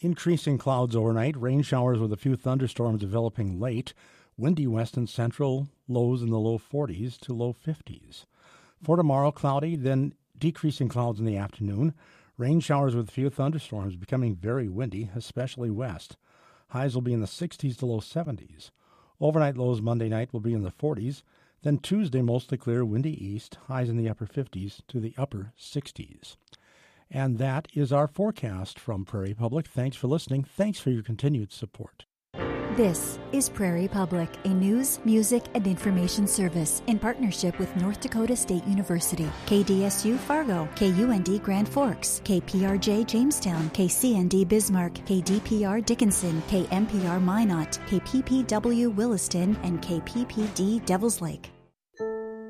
Increasing clouds overnight, rain showers with a few thunderstorms developing late. Windy west and central, lows in the low 40s to low 50s. For tomorrow, cloudy, then decreasing clouds in the afternoon. Rain showers with a few thunderstorms becoming very windy, especially west. Highs will be in the 60s to low 70s. Overnight lows Monday night will be in the 40s. Then Tuesday, mostly clear, windy east, highs in the upper 50s to the upper 60s. And that is our forecast from Prairie Public. Thanks for listening. Thanks for your continued support. This is Prairie Public, a news, music, and information service in partnership with North Dakota State University, KDSU Fargo, KUND Grand Forks, KPRJ Jamestown, KCND Bismarck, KDPR Dickinson, KMPR Minot, KPPW Williston, and KPPD Devils Lake.